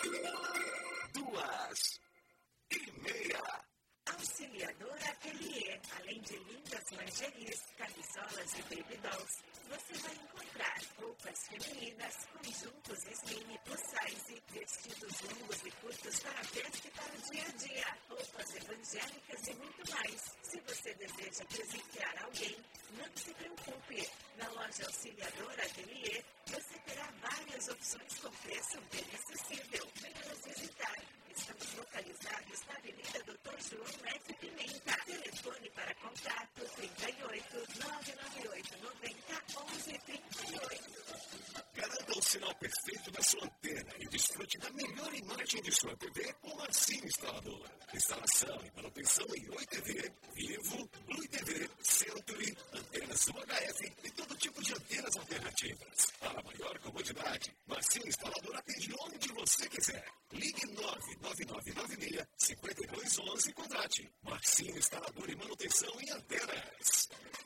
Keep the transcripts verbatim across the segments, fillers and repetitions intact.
Duas e meia. Auxiliador Atelier. Além de lindas lingeries, camisolas e baby dolls, você vai encontrar roupas femininas, conjuntos slim, plus size, vestidos longos e curtos para a festa e para o dia a dia, roupas evangélicas e muito mais. Se você deseja presentear alguém, não se preocupe. Na loja Auxiliador Atelier, você terá várias opções com preço bem acessível. Venha nos visitar. Estamos localizados na Avenida doutor João F. Pimenta. Telefone para contato trinta e oito, nove nove oito, noventa, onze, trinta e oito. Garanta o sinal perfeito da sua antena e desfrute da melhor imagem de sua T V com a Sim Instalador. Instalação e manutenção em Oi T V, Vivo, Blue T V, Century, antenas U H F e todo tipo de antenas alternativas. Para maior comodidade, a Sim Instalador atende onde você quiser. Ligue nove nove nove nove seis, cinco dois um um e contrate. Marcinho Instalador e Manutenção em Antenas.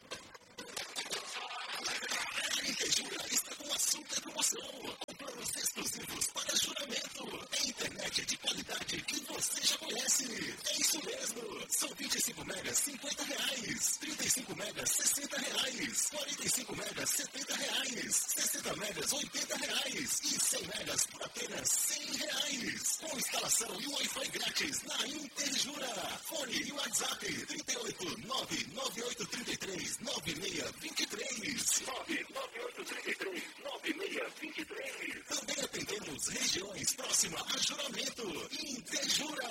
A Jura está com uma super promoção. Com planos exclusivos para juramento. É internet de qualidade que você já conhece. É isso mesmo. São vinte e cinco megas, cinquenta reais. trinta e cinco megas, sessenta reais. quarenta e cinco megas, setenta reais. sessenta megas, oitenta reais. E cem megas por apenas cem reais. Com instalação e Wi-Fi grátis na Interjura. Fone e WhatsApp trinta e oito, nove nove oito três três, nove seis dois três. nove nove oito três três, nove seis dois três. Também atendemos regiões próximas a Juramento. Interjura.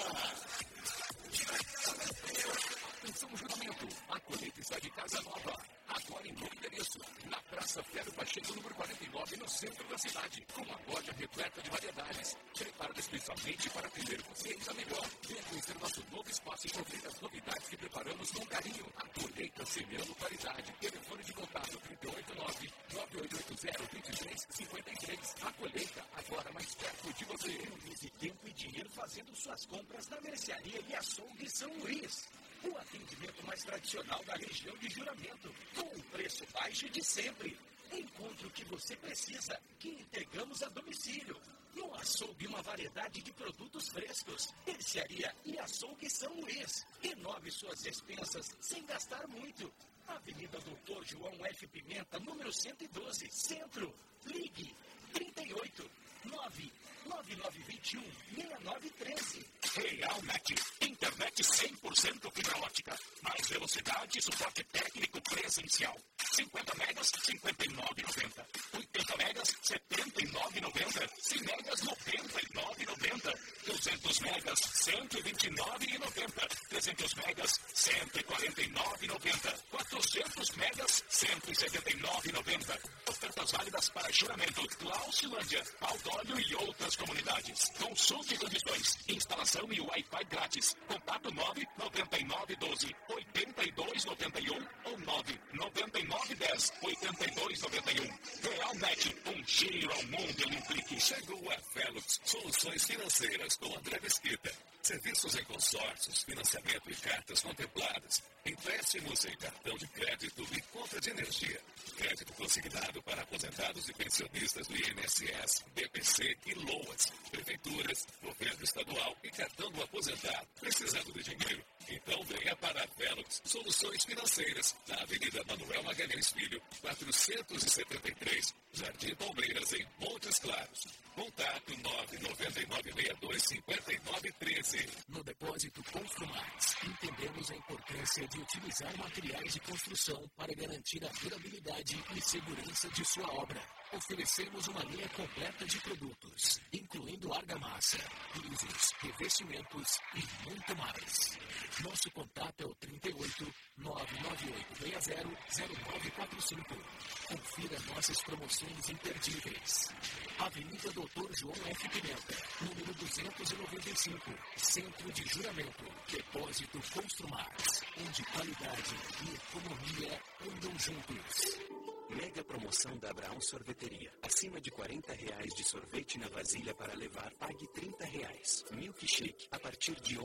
Atenção, Juramento. A colheita está de casa nova. Agora em novo endereço. Na Praça Ferro Pacheco, número quarenta e nove, no centro da cidade. Com uma loja repleta de variedades. Preparada especialmente para atender você ainda melhor. Venha conhecer nosso novo espaço e conferir as novidades que preparamos com carinho. A colheita semeando qualidade. Telefone de contato trinta e oito, nove nove oito oito zero, dois três cinco três. A colheita agora mais perto de você. Economize tempo e dinheiro fazendo suas compras na mercearia e açougue São Luís. O atendimento mais tradicional da região de Juramento, com um preço baixo de sempre. Encontre o que você precisa, que entregamos a domicílio. No açougue, uma variedade de produtos frescos. Mercearia e açougue São Luís. Renove suas despensas sem gastar muito. Avenida doutor João F. Pimenta, número cento e doze, Centro. Ligue trinta e oito, nove nove nove dois um, seis nove um três. Realnet, internet cem por cento fibra ótica. Mais velocidade e suporte técnico presencial. cinquenta megas, cinquenta e nove reais e noventa centavos. oitenta megas, setenta e nove reais e noventa centavos. cem megas, noventa e nove reais e noventa centavos. duzentos megas, cento e vinte e nove reais e noventa centavos. trezentos megas, cento e quarenta e nove reais e noventa centavos. quatrocentos megas, cento e setenta e nove reais e noventa centavos. Ofertas válidas para Juramento, Clausilândia, Aldólio e outras comunidades. Consulte condições. Instalação e Wi-Fi grátis. Contato nove nove nove um dois, oito dois nove um ou nove nove nove um zero, oito dois nove um. Realnet, um giro ao mundo em um clique. Chegou a Velux Soluções Financeiras com André Mesquita. Serviços em consórcios, financiamento e cartas contempladas. Empréstimos em cartão de crédito e conta de energia. Crédito consignado para aposentados e pensionistas do I N S S, B P C e LOAS. Prefeituras, governo estadual e cartão do aposentado. Precisando de dinheiro? Então venha para a Velux Soluções Financeiras, na Avenida Manuel Magalhães Filho, quatrocentos e setenta e três, Jardim Palmeiras, em Montes Claros. Contato nove nove nove seis dois cinco nove um três. No Depósito Construmais, entendemos a importância de utilizar materiais de construção para garantir a durabilidade e segurança de sua obra. Oferecemos uma linha completa de produtos, incluindo argamassa, pisos, revestimentos e muito mais. Nosso contato é o trinta e oito, nove nove oito seis zero, zero nove quatro cinco. Confira nossas promoções imperdíveis. Avenida doutor João F. Pimenta, número duzentos e noventa e cinco, Centro de Juramento. Depósito Construmais, onde qualidade e economia andam juntos. Mega promoção da Abraão Sorveteria. Acima de quarenta reais de sorvete na vasilha para levar, pague trinta reais. Milkshake a partir de onze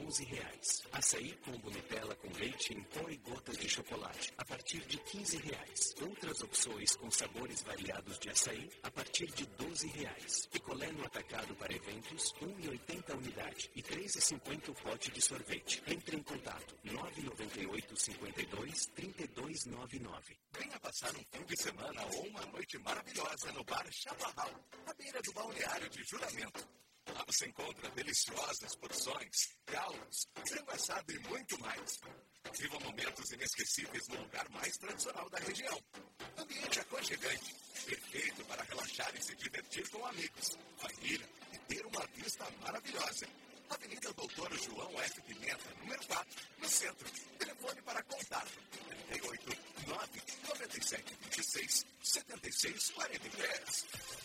onze reais. Açaí Combo Nutella com leite em pó e gotas de chocolate, a partir de quinze reais. Outras opções com sabores variados de açaí, a partir de doze reais. Picolé no atacado para eventos, um real e oitenta centavos a unidade e três reais e cinquenta centavos o pote de sorvete. Entre em contato, nove nove oito, cinco dois, três dois nove nove. Venha passar um fim de semana ou uma noite maravilhosa no bar Chaparral, à beira do balneário de Juramento. Lá você encontra deliciosas porções, galos, frango assado e muito mais. Viva momentos inesquecíveis no lugar mais tradicional da região. Ambiente aconchegante, perfeito para relaxar e se divertir com amigos, família e ter uma vista maravilhosa. Avenida Doutor João F. Pimenta, número quatro, no centro. Telefone para contato: trinta e oito, nove, noventa e sete, vinte e seis, setenta e seis, quarenta e três.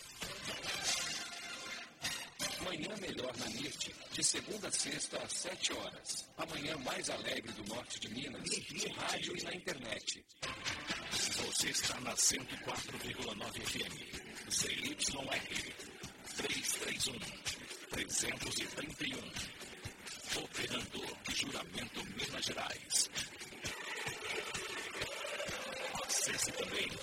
Manhã Melhor na N I R T, de segunda a sexta às sete horas. A manhã mais alegre do norte de Minas, no rádio e na internet. Você está na cento e quatro vírgula nove F M. Z Y R trezentos e trinta e um. trezentos e trinta e um. Operando Juramento Minas Gerais. Acesse também